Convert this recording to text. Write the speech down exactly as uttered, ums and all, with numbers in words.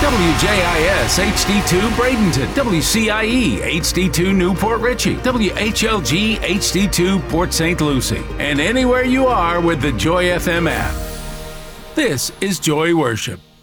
W J I S H D two Bradenton, W C I E H D two Newport Richey, W H L G H D two Port Saint Lucie, and anywhere you are with the Joy F M app. This is Joy Worship.